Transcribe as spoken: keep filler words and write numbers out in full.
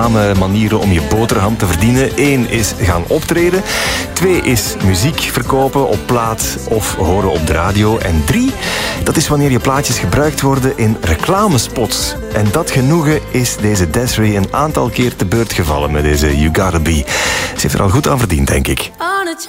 manieren om je boterham te verdienen. Eén is gaan optreden. Twee is muziek verkopen op plaat of horen op de radio. En drie, dat is wanneer je plaatjes gebruikt worden in reclamespots. En dat genoegen is deze Des'ree een aantal keer te beurt gevallen met deze You Gotta Be. Ze heeft er al goed aan verdiend, denk ik.